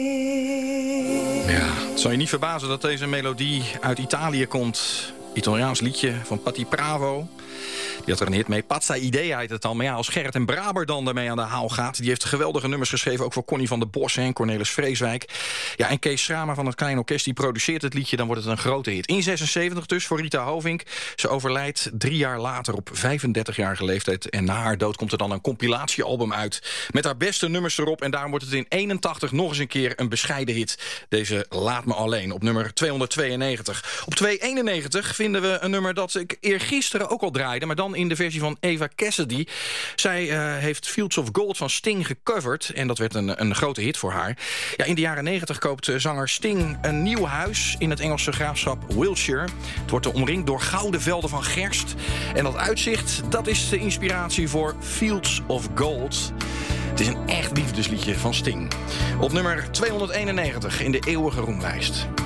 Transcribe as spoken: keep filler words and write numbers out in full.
Ja, het zal je niet verbazen dat deze melodie uit Italië komt. Italiaans liedje van Patti Bravo. Die had er een hit mee. Pazza Idea heet het dan. Maar ja, als Gerrit en Braber dan daarmee aan de haal gaat... die heeft geweldige nummers geschreven, ook voor Connie van der Bos en Cornelis Vreeswijk. Ja, en Kees Schramer van het Klein Orkest, die produceert het liedje... dan wordt het een grote hit. In zesenzeventig dus, voor Rita Hovink. Ze overlijdt drie jaar later op vijfendertigjarige leeftijd. En na haar dood komt er dan een compilatiealbum uit... met haar beste nummers erop. En daarom wordt het in eenentachtig nog eens een keer een bescheiden hit. Deze Laat Me Alleen, op nummer tweehonderdtweeënnegentig. Op tweehonderdeenennegentig vinden we een nummer dat ik eergisteren ook al draaide... maar dan in de versie van Eva Cassidy. Zij uh, heeft Fields of Gold van Sting gecoverd. En dat werd een, een grote hit voor haar. Ja, in de jaren negentig koopt uh, zanger Sting een nieuw huis... in het Engelse graafschap Wiltshire. Het wordt omringd door gouden velden van gerst. En dat uitzicht, dat is de inspiratie voor Fields of Gold. Het is een echt liefdesliedje van Sting. Op nummer tweehonderdeenennegentig in de eeuwige roemlijst.